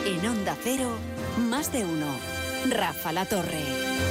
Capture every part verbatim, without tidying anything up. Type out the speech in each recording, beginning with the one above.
En Onda Cero, más de uno. Rafa La Torre.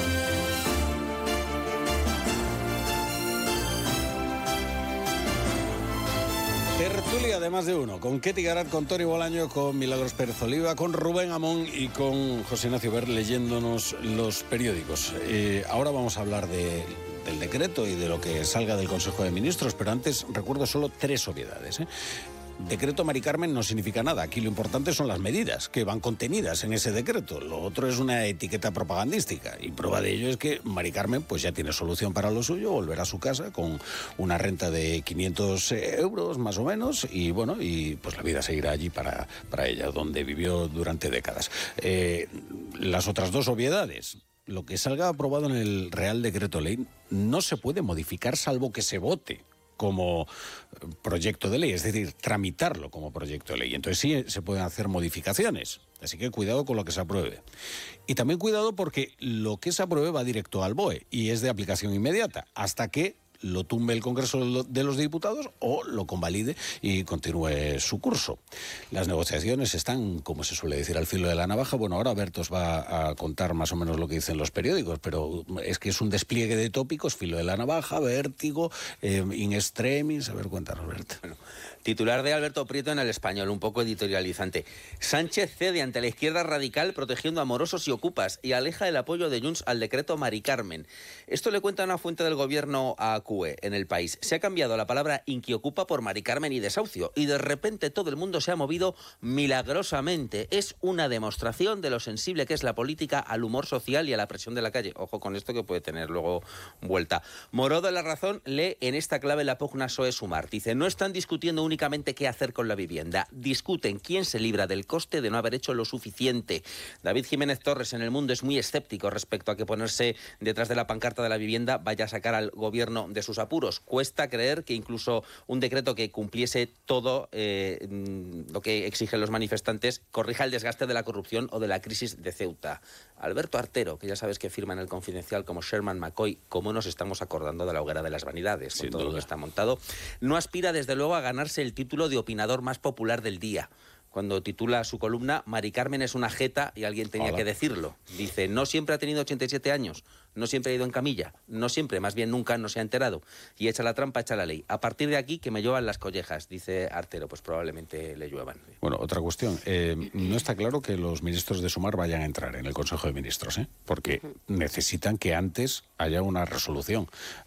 Tertulia de más de uno, con Ketty Garat, con Tony Bolaño, con Milagros Pérez Oliva, con Rubén Amón y con José Ignacio Ver leyéndonos los periódicos. Eh, ahora vamos a hablar de, del decreto y de lo que salga del Consejo de Ministros, pero antes recuerdo solo tres obviedades, ¿eh? Decreto Mari Carmen no significa nada. Aquí lo importante son las medidas que van contenidas en ese decreto. Lo otro es una etiqueta propagandística. Y prueba de ello es que Mari Carmen pues ya tiene solución para lo suyo, volverá a su casa con una renta de quinientos euros más o menos y bueno, y pues la vida seguirá allí para, para ella, donde vivió durante décadas. Eh, las otras dos obviedades. Lo que salga aprobado en el Real Decreto Ley no se puede modificar salvo que se vote como proyecto de ley, es decir, tramitarlo como proyecto de ley. Entonces sí se pueden hacer modificaciones, así que cuidado con lo que se apruebe. Y también cuidado porque lo que se apruebe va directo al B O E y es de aplicación inmediata, hasta que lo tumbe el Congreso de los Diputados o lo convalide y continúe su curso. Las negociaciones están, como se suele decir, al filo de la navaja. Bueno, ahora Berto os va a contar más o menos lo que dicen los periódicos, pero es que es un despliegue de tópicos, filo de la navaja, vértigo, eh, in extremis. A ver, cuéntanos, Berto. Bueno, titular de Alberto Prieto en El Español, un poco editorializante. Sánchez cede ante la izquierda radical protegiendo a morosos y ocupas y aleja el apoyo de Junts al decreto Mari Carmen. Esto le cuenta una fuente del gobierno a C U E en El País. Se ha cambiado la palabra inquiocupa por Mari Carmen y desahucio y de repente todo el mundo se ha movido milagrosamente. Es una demostración de lo sensible que es la política al humor social y a la presión de la calle. Ojo con esto que puede tener luego vuelta. Morodo de La Razón lee en esta clave la pugna P S O E-Sumar. Dice, no están discutiendo únicamente qué hacer con la vivienda, discuten quién se libra del coste de no haber hecho lo suficiente. David Jiménez Torres en El Mundo es muy escéptico respecto a que ponerse detrás de la pancarta de la vivienda vaya a sacar al gobierno de sus apuros. Cuesta creer que incluso un decreto que cumpliese todo eh, lo que exigen los manifestantes corrija el desgaste de la corrupción o de la crisis de Ceuta. Alberto Artero, que ya sabes que firma en El Confidencial como Sherman McCoy, cómo nos estamos acordando de la hoguera de las vanidades, con todo lo que está montado, no aspira desde luego a ganarse el título de opinador más popular del día. Cuando titula su columna, Mari Carmen es una jeta y alguien tenía Hola. que decirlo. Dice, no siempre ha tenido ochenta y siete años, no siempre ha ido en camilla, no siempre, más bien nunca no se ha enterado. Y echa la trampa, echa la ley. A partir de aquí, que me lluevan las collejas, dice Artero, pues probablemente le lluevan. Bueno, otra cuestión. Eh, no está claro que los ministros de Sumar vayan a entrar en el Consejo de Ministros, ¿eh? Porque uh-huh. necesitan que antes haya una resolución,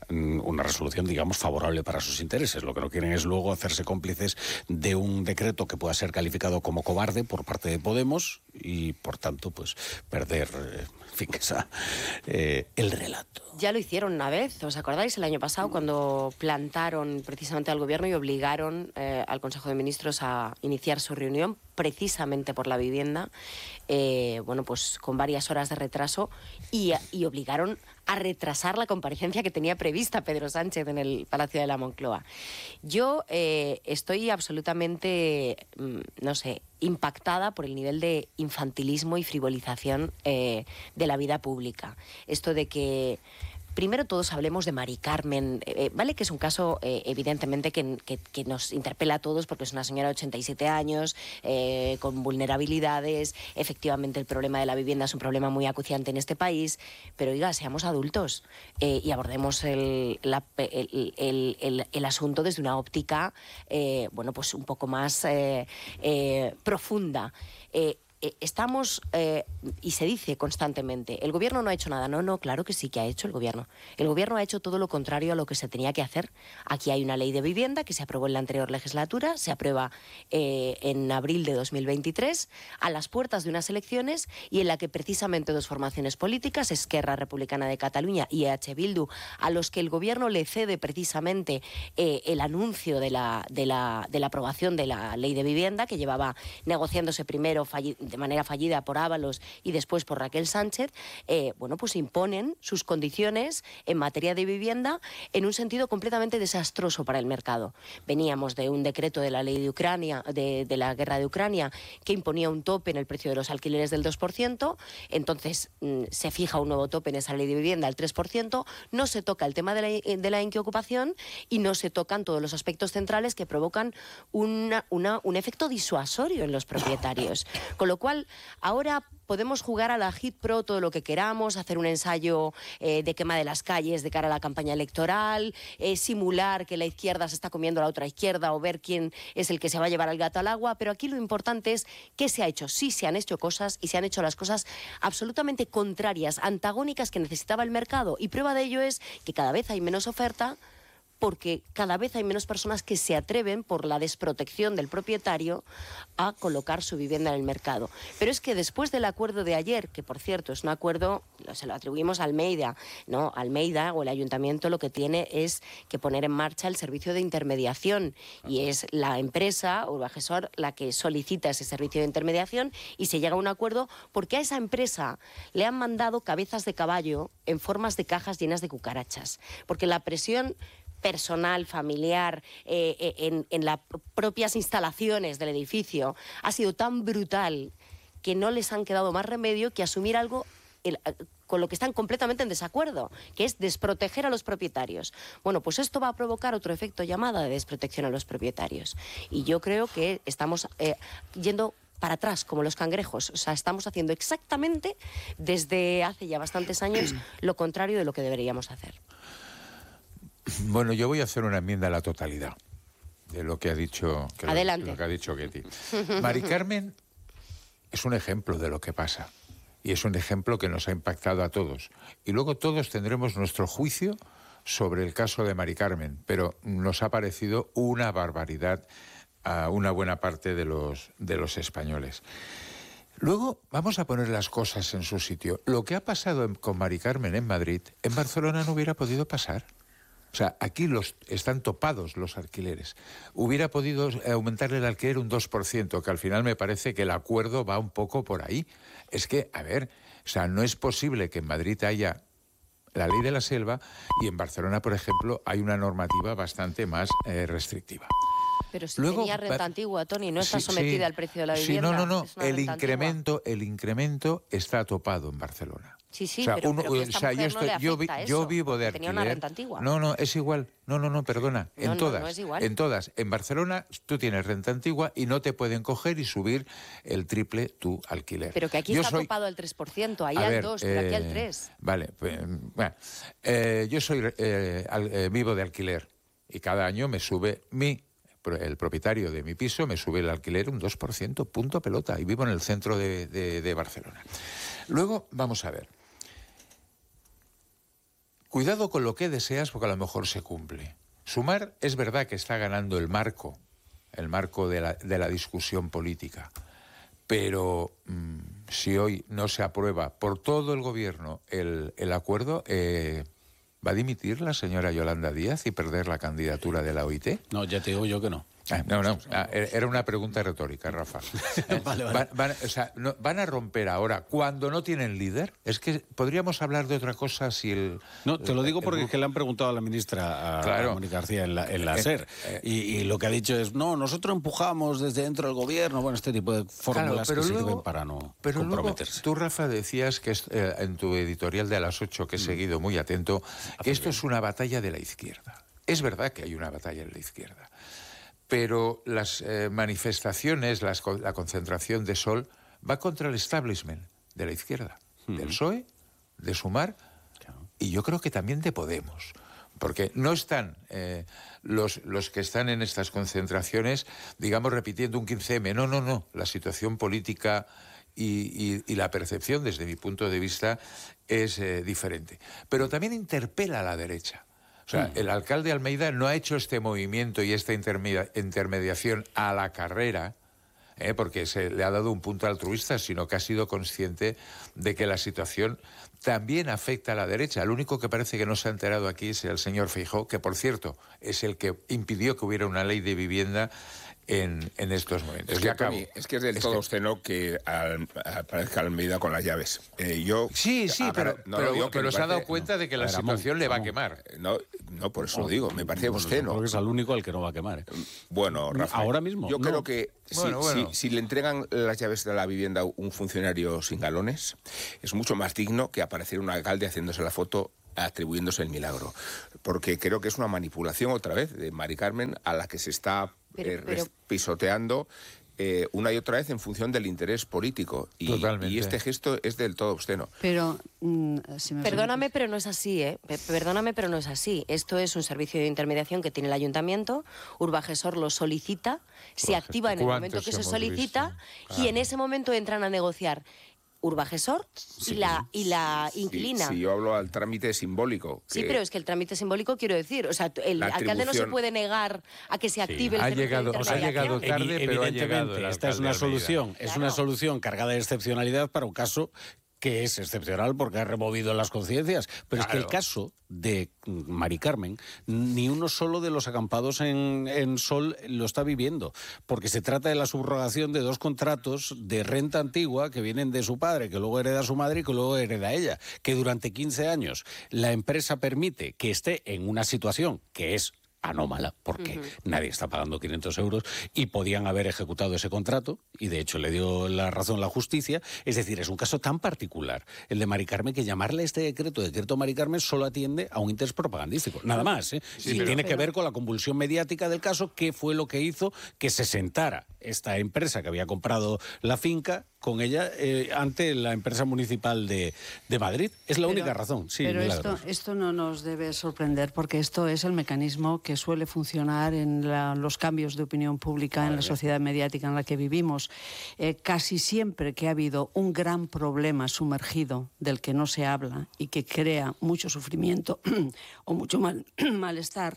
una resolución, digamos, favorable para sus intereses. Lo que no quieren es luego hacerse cómplices de un decreto que pueda ser calificado como cobarde por parte de Podemos y, por tanto, pues perder, eh, en fin, esa, eh, el relato. Ya lo hicieron una vez, ¿os acordáis? El año pasado, cuando plantaron precisamente al gobierno y obligaron eh, al Consejo de Ministros a iniciar su reunión precisamente por la vivienda, eh, bueno, pues con varias horas de retraso y, y obligaron a retrasar la comparecencia que tenía prevista Pedro Sánchez en el Palacio de la Moncloa. Yo eh, estoy absolutamente, no sé, impactada por el nivel de infantilismo y frivolización eh, de la vida pública. Esto de que primero todos hablemos de Mari Carmen, eh, vale que es un caso eh, evidentemente que, que, que nos interpela a todos porque es una señora de ochenta y siete años, eh, con vulnerabilidades, efectivamente el problema de la vivienda es un problema muy acuciante en este país, pero oiga, seamos adultos eh, y abordemos el, la, el, el, el, el asunto desde una óptica, eh, bueno, pues un poco más eh, eh, profunda. Eh, Estamos, eh, y se dice constantemente, el gobierno no ha hecho nada. No, no, claro que sí que ha hecho el gobierno. El gobierno ha hecho todo lo contrario a lo que se tenía que hacer. Aquí hay una ley de vivienda que se aprobó en la anterior legislatura, se aprueba eh, en abril de dos mil veintitrés, a las puertas de unas elecciones, y en la que precisamente dos formaciones políticas, Esquerra Republicana de Cataluña y E H Bildu, a los que el gobierno le cede precisamente eh, el anuncio de la, de, la, de la aprobación de la ley de vivienda, que llevaba negociándose primero falli- de manera fallida por Ábalos y después por Raquel Sánchez, eh, bueno, pues imponen sus condiciones en materia de vivienda en un sentido completamente desastroso para el mercado. Veníamos de un decreto de la ley de Ucrania, de, de la guerra de Ucrania, que imponía un tope en el precio de los alquileres del dos por ciento, entonces mm, se fija un nuevo tope en esa ley de vivienda al tres por ciento, no se toca el tema de la, de la inquiocupación y no se tocan todos los aspectos centrales que provocan una, una, un efecto disuasorio en los propietarios. Con lo cual ahora podemos jugar a la Hit Pro todo lo que queramos, hacer un ensayo eh, de quema de las calles de cara a la campaña electoral, eh, simular que la izquierda se está comiendo a la otra izquierda o ver quién es el que se va a llevar al gato al agua, pero aquí lo importante es qué se ha hecho. Sí se han hecho cosas y se han hecho las cosas absolutamente contrarias, antagónicas que necesitaba el mercado, y prueba de ello es que cada vez hay menos oferta, porque cada vez hay menos personas que se atreven, por la desprotección del propietario, a colocar su vivienda en el mercado. Pero es que después del acuerdo de ayer, que por cierto es un acuerdo, se lo atribuimos a Almeida, ¿no? Almeida o el ayuntamiento lo que tiene es que poner en marcha el servicio de intermediación, y es la empresa Urbagesor la que solicita ese servicio de intermediación, y se llega a un acuerdo porque a esa empresa le han mandado cabezas de caballo en formas de cajas llenas de cucarachas, porque la presión personal, familiar, eh, eh, en, en las propias instalaciones del edificio ha sido tan brutal que no les han quedado más remedio que asumir algo el, con lo que están completamente en desacuerdo, que es desproteger a los propietarios. Bueno, pues esto va a provocar otro efecto llamada de desprotección a los propietarios. Y yo creo que estamos eh, yendo para atrás, como los cangrejos. O sea, estamos haciendo exactamente, desde hace ya bastantes años, lo contrario de lo que deberíamos hacer. Bueno, yo voy a hacer una enmienda a la totalidad de lo que ha dicho, que Adelante. Lo, lo que ha dicho Ketty. Mari Carmen es un ejemplo de lo que pasa, y es un ejemplo que nos ha impactado a todos. Y luego todos tendremos nuestro juicio sobre el caso de Mari Carmen, pero nos ha parecido una barbaridad a una buena parte de los, de los españoles. Luego vamos a poner las cosas en su sitio. Lo que ha pasado en, con Mari Carmen en Madrid, en Barcelona no hubiera podido pasar. O sea, aquí los, están topados los alquileres. Hubiera podido aumentarle el alquiler un dos por ciento, que al final me parece que el acuerdo va un poco por ahí. Es que, a ver, o sea, no es posible que en Madrid haya la ley de la selva y en Barcelona, por ejemplo, hay una normativa bastante más eh, restrictiva. Pero si Luego, tenía renta antigua, Tony, no está sí, sometida sí, al precio de la vivienda. Sí, no, no, no. El antigua. incremento, el incremento está topado en Barcelona. Sí, sí, o sea, pero, uno, pero que esta o sea, mujer yo, estoy, no le yo, vi, afecta yo eso, vivo de alquiler. Tenía una renta antigua. No, no, es igual. No, no, no, perdona. No, en no, todas. no es igual. En todas. En Barcelona tú tienes renta antigua y no te pueden coger y subir el triple tu alquiler. Pero que aquí yo está soy... topado el tres por ciento, ahí A al ver, dos, pero aquí al eh, tres. Vale, pues, bueno, eh, yo soy eh, al, eh, vivo de alquiler y cada año me sube mi... el propietario de mi piso me sube el alquiler un dos por ciento, punto pelota, y vivo en el centro de, de, de Barcelona. Luego, vamos a ver. Cuidado con lo que deseas, porque a lo mejor se cumple. Sumar es verdad que está ganando el marco, el marco de la, de la discusión política, pero mmm, si hoy no se aprueba por todo el gobierno el, el acuerdo, eh, ¿va a dimitir la señora Yolanda Díaz y perder la candidatura de la O I T? No, ya te digo yo que no. Ah, no, no, ah, era una pregunta retórica, Rafa. Vale, vale. Van, van, o sea, no, ¿van a romper ahora cuando no tienen líder? Es que podríamos hablar de otra cosa si el... No, te lo digo porque el, es que le han preguntado a la ministra, a, claro. a Mónica García, en la, en la Eh, SER, eh, y, y lo que ha dicho es, no, nosotros empujamos desde dentro del gobierno, bueno, este tipo de fórmulas claro, que luego, sirven para no pero comprometerse. Luego, tú, Rafa, decías que es, eh, en tu editorial de a las ocho, que he seguido muy atento, que esto es una batalla de la izquierda. Es verdad que hay una batalla de la izquierda. Pero las eh, manifestaciones, las, la concentración de Sol, va contra el establishment de la izquierda, uh-huh. del P S O E, de Sumar, claro. Y yo creo que también de Podemos. Porque no están eh, los, los que están en estas concentraciones, digamos, repitiendo un quince eme. No, no, no. La situación política y, y, y la percepción, desde mi punto de vista, es eh, diferente. Pero también interpela a la derecha. O sea, mm. el alcalde Almeida no ha hecho este movimiento y esta intermedia, intermediación a la carrera, eh, porque se le ha dado un punto altruista, sino que ha sido consciente de que la situación también afecta a la derecha. El único que parece que no se ha enterado aquí es el señor Feijóo, que, por cierto, es el que impidió que hubiera una ley de vivienda en, en estos momentos. Es que, Tony, es que es del es todo que... obsceno que al, aparezca Almeida con las llaves. Eh, yo, sí, sí, a, pero, no pero, pero se parece, ha dado cuenta no, de que la situación Ramón, le va Ramón. a quemar. No, no, por eso no, lo digo, me parece bueno, obsceno. Creo que es el único al que no va a quemar. ¿eh? Bueno, Rafael, ahora mismo. Yo no. creo que bueno, si, bueno. Si, si le entregan las llaves de la vivienda a un funcionario sin galones, es mucho más digno que aparecer un alcalde haciéndose la foto atribuyéndose el milagro. Porque creo que es una manipulación otra vez de Mari Carmen a la que se está Pero, eh, pero... pisoteando eh, una y otra vez en función del interés político. Y, Totalmente. y este gesto es del todo obsceno. Pero, mm, si me Perdóname, permites- pero no es así, ¿eh? Pe- Perdóname, pero no es así. Esto es un servicio de intermediación que tiene el ayuntamiento, Urbagesor lo solicita, se Urbagesor. activa en el momento ¿Cuántos que se hemos solicita visto? y en ese momento entran a negociar Urbagesor y la, y la Si- inquilina. Si yo hablo al trámite simbólico. Sí, que- pero es que el trámite simbólico, quiero decir, o sea, el La alcalde no se atribución- puede negar a que se active el Ha servicio llegado- de os ha llegado intermediación. tarde, Evi- pero ha evidentemente, llegado el esta es una alcalde Almeida. solución, es Claro. una solución cargada de excepcionalidad para un caso que es excepcional porque ha removido las conciencias. Pero es que el Claro. caso de mm, Mari Carmen, ni uno solo de los acampados en, en Sol lo está viviendo, porque se trata de la subrogación de dos contratos de renta antigua que vienen de su padre, que luego hereda su madre y que luego hereda ella, que durante quince años la empresa permite que esté en una situación que es anómala, porque nadie está pagando quinientos euros y podían haber ejecutado ese contrato y de hecho le dio la razón la justicia. Es decir, es un caso tan particular el de Mari Carmen que llamarle a este decreto decreto Mari Carmen solo atiende a un interés propagandístico, nada más, ¿eh? Sí, y pero- tiene que ver con la convulsión mediática del caso, que fue lo que hizo que se sentara esta empresa que había comprado la finca con ella eh, ante la empresa municipal de, de Madrid. Es la Pero- única razón, sí, Pero esto, Milagros. esto no nos debe sorprender porque esto es el mecanismo que suele funcionar en la- los cambios de opinión pública en la sociedad mediática en la que vivimos. Eh, casi siempre que ha habido un gran problema sumergido del que no se habla y que crea mucho sufrimiento o mucho mal- malestar,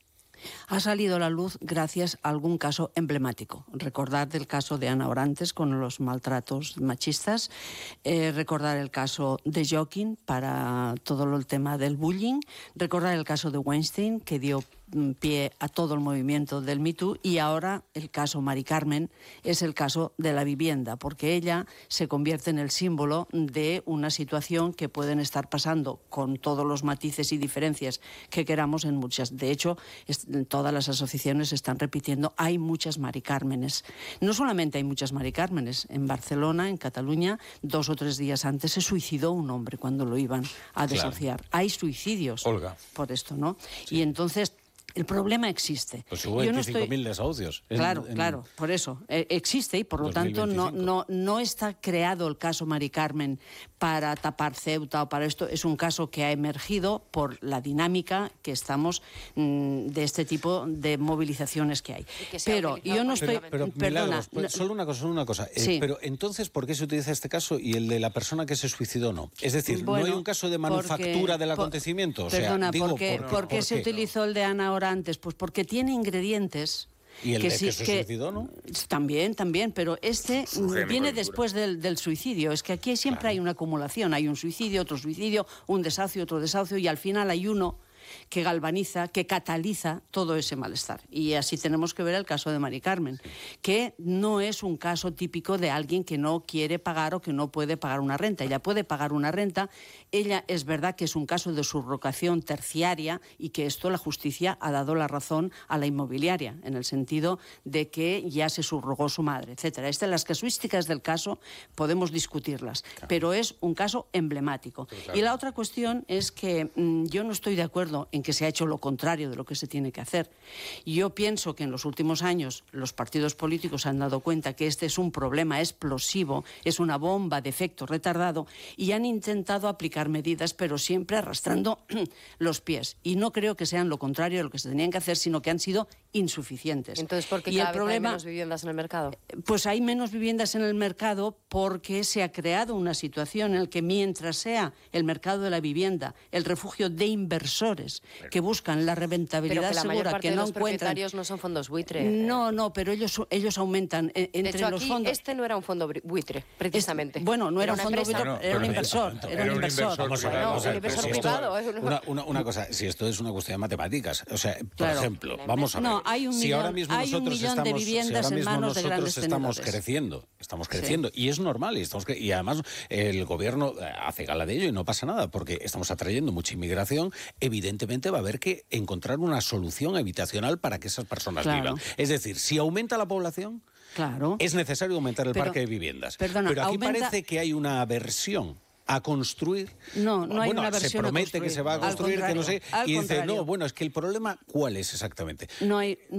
ha salido a la luz gracias a algún caso emblemático. Recordar el caso de Ana Orantes con los maltratos machistas, eh, recordar el caso de Joaquín para todo el tema del bullying, recordar el caso de Weinstein, que dio mm, pie a todo el movimiento del Me Too, y ahora el caso Mari Carmen es el caso de la vivienda, porque ella se convierte en el símbolo de una situación que pueden estar pasando con todos los matices y diferencias que queramos en muchas. De hecho, es- todas las asociaciones están repitiendo, hay muchas Mari Cármenes. No solamente hay muchas Mari Cármenes, en Barcelona, en Cataluña, dos o tres días antes se suicidó un hombre cuando lo iban a desahuciar. Hay suicidios Olga. por esto, ¿no? Y entonces el problema existe. Pues hubo Yo no veinticinco mil estoy- desahucios. en- Claro, en- claro, por eso. Eh, existe y por lo tanto no, dos mil no, veinticinco. no está creado el caso Mari Carmen para tapar Ceuta o para esto. Es un caso que ha emergido por la dinámica que estamos mm, de este tipo de movilizaciones que hay. Y que se ha Pero utilizado yo no para- estoy... Pero, perdona, Milagros, pues, no- solo una cosa, solo una cosa. Eh, Sí. pero entonces, ¿por qué se utiliza este caso y el de la persona que se suicidó no? Es decir, ¿no hay Bueno, un caso de porque- manufactura del por- acontecimiento? O sea, Perdona, digo, ¿por qué, ¿por, por qué por se utilizó el de Ana Orantes? Pues porque tiene ingredientes... ¿Y el de sí- que se suicidó, no? También, también, pero este Su mm, género viene de cultura. después del, del suicidio. Es que aquí siempre hay una acumulación. Hay un suicidio, otro suicidio, un desahucio, otro desahucio, y al final hay uno que galvaniza, que cataliza todo ese malestar. Y así tenemos que ver el caso de Mari Carmen, que no es un caso típico de alguien que no quiere pagar o que no puede pagar una renta. Ella puede pagar una renta. Ella es verdad que es un caso de subrogación terciaria y que esto la justicia ha dado la razón a la inmobiliaria, en el sentido de que ya se subrogó su madre, etcétera. Estas, las casuísticas del caso podemos discutirlas, pero es un caso emblemático. Y la otra cuestión es que mm, yo no estoy de acuerdo en que se ha hecho lo contrario de lo que se tiene que hacer. Yo pienso que en los últimos años los partidos políticos han dado cuenta que este es un problema explosivo, es una bomba de efecto retardado, y han intentado aplicar medidas, pero siempre arrastrando los pies. Y no creo que sean lo contrario de lo que se tenían que hacer, sino que han sido insuficientes. Entonces, ¿por qué y cada el vez hay problema, menos viviendas en el mercado? pues hay menos viviendas en el mercado porque se ha creado una situación en la que mientras sea el mercado de la vivienda el refugio de inversores que buscan la Pero rentabilidad que la mayor segura, parte que de no los encuentran... propietarios no son fondos buitre. No, no, pero ellos, ellos aumentan eh, De entre hecho, los aquí fondos... este no era un fondo bri- buitre, precisamente. Es- bueno, no era, un una fondo empresa. buitre, Bueno, era un pero- inversor, pero- era un era un inversor. inversor. Vamos a ver, No, vamos a un ver, inversor si esto- privado, es una- una, una- una cosa, si esto es una cuestión de matemáticas, o sea, por Claro. ejemplo, vamos a ver, No, hay un si millón- ahora mismo hay un nosotros millón de estamos, si viviendas ahora en mismo manos de nosotros grandes estamos tenedores. creciendo, estamos creciendo, y es normal, y, estamos cre- y además el gobierno eh, hace gala de ello y no pasa nada, porque estamos atrayendo mucha inmigración, evidentemente va a haber que encontrar una solución habitacional para que esas personas Claro. vivan. Es decir, si aumenta la población, Claro. es necesario aumentar el Pero- parque de viviendas. perdona, Pero aquí aumenta- parece que hay una aversión a construir. No, no hay Bueno, una se aversión a promete que construir. se va a Al construir, que no sé, contrario, al y dice, contrario. no, bueno, es que el problema, ¿cuál es exactamente? No hay...